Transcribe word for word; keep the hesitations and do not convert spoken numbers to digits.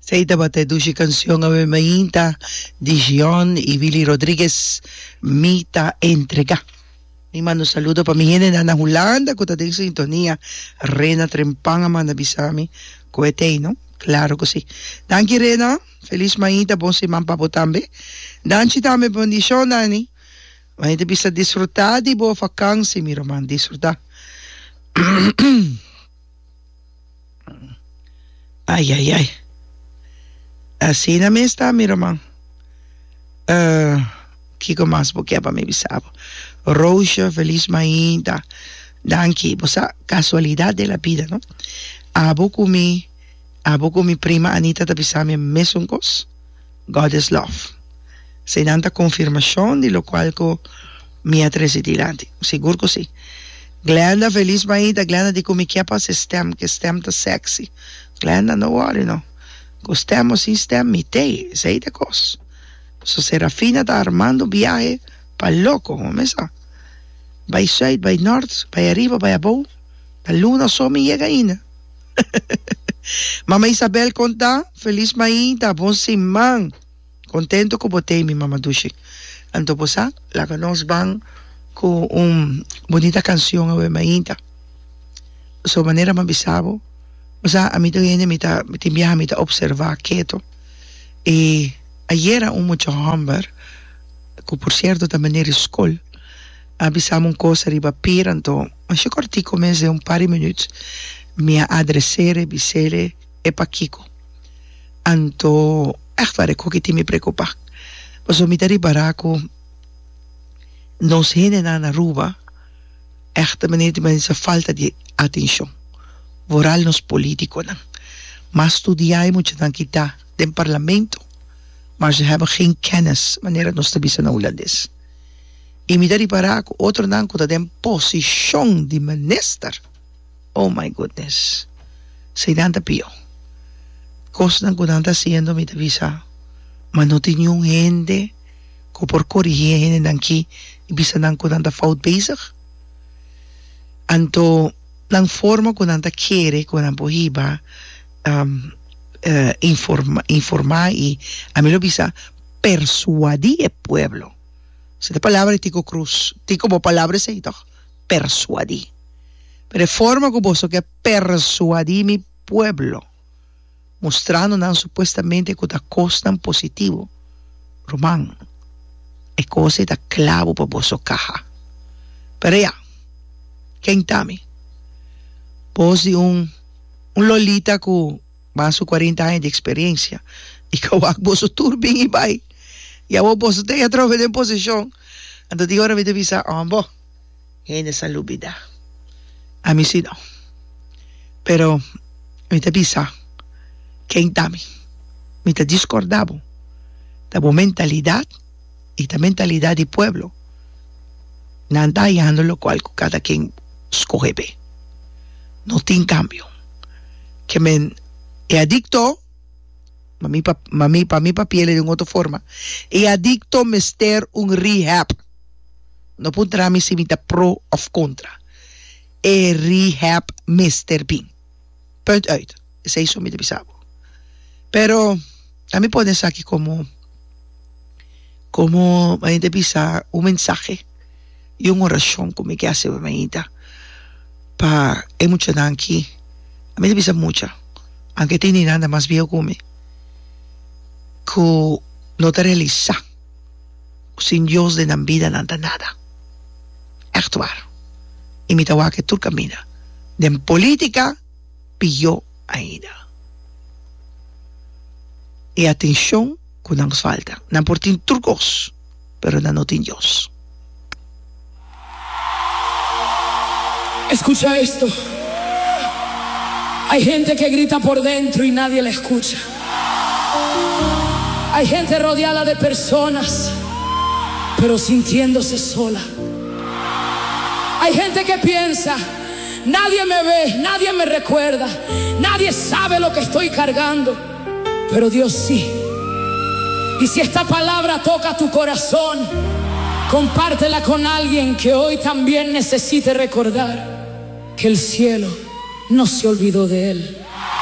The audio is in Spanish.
Seita bate dushi canción a Mainta, Dijon y Billy Rodríguez, Mita Entrega. Mi mando saludo para mi gente de Ana Holanda, que está en sintonía. Rena Trempanga, manda bisami, cohetei, ¿no? Claro que sí. Danke, Rena. Feliz Mainta, bon siman papo tambe. Danke tambe, bendición, Dani. Mainta bisa disfrutar di bo vakantie, mi roman, disfrutar. Ay, ay, ay. Así na me está, mi hermano. Uh, Kiko más, porque para mi bisabo. Rocha, feliz mainta. Danke. Bosa, casualidad de la vida, ¿no? Abo con mi, abo con mi prima Anita Tapisami Mesuncos. God is love. Se tanta confirmación de lo cual co mi atresidilante. Seguro que sí. Glenda, feliz mainta. Glenda, di come chiapa se stem, que stem ta sexy. Glenda, no worry, no. Gostemos sin stem, mitei, sei de cos. So Serafina está armando un viaje para loco, ¿cómo está? Vai zuid, vai norte, vai arriba, vai abajo. La luna só me llega ahí. Mamá Isabel conta, feliz mainta, bon simán. Contento con botei, mi mamá Dushi. Antoposa, la que nos van con una bonita canción a mainta. Su manera más bisabo. O sea, a mí también me está me me está observar quieto. Y ayer un mucho hombre, que por cierto también era escuela, avisamos una cosa riba piranto. Yo corté comencé un par de minutos, me adresere, bisere, e pa Kiko. Anto, echt waar ik ook iets me preocupa. Pues mi tari baraco, nos heen na Aruba, echt de manier die mensen falta de atención. Vooral nos políticos. Maar studiai moet je dan kita den parlamento. Maar ze hebben geen kennis wanneer het nos tabisa na Hollandes. Y mi dari para otro nanko da den position di minister. Oh my goodness. Se dan tapio. Cosas nanko dan ta haciendo mi tabisa. Maar no tiene un gente ko por corrigir nanki ibisa nanko dan ta fout bezig. Anto la forma que anda quiere, que anda pohiba, um, uh, informa, informar y a mí lo visa persuadir el pueblo. Esta palabra es tico cruz, tico como palabra se dice persuadir. Pero forma que vos que persuadir mi pueblo, mostrando nan supuestamente que ta costan positivo. Román, es cosa da clavo para vos caja. Pero ya, ¿quién tami? Vos de un, un lolita con más de cuarenta años de experiencia y que vos turbin y vai y a vos vos te a través de posición entonces ahora me te visa ambos en esa lubida a mí sí no pero me te visa que en tami me te discordaba de la mentalidad y la mentalidad del pueblo nada hallando lo cual cada quien escoge be. No tiene cambio. Que me es adicto, mami pa, mami pa mi papiel de una otra forma. Es adicto mister un rehab. No puntará mi simita pro of contra. Es rehab mister Pin. Punt uit. Es eso mi bisabo. Pero a mí pones aquí como como me de un mensaje y una oración como que hace mamita. Pa é mucho danki a mí me pisa mucho aunque tiene nada más viejo como que no te realiza sin Dios de la vida nada nada echt waar y mi tawa que tú camina de política pilló ainda y atención que nos falta no por tin turcos pero no tin Dios. Escucha esto. Hay gente que grita por dentro y nadie la escucha. Hay gente rodeada de personas, pero sintiéndose sola. Hay gente que piensa, nadie me ve, nadie me recuerda, nadie sabe lo que estoy cargando, pero Dios sí. Y si esta palabra toca tu corazón, compártela con alguien que hoy también necesite recordar que el cielo no se olvidó de él.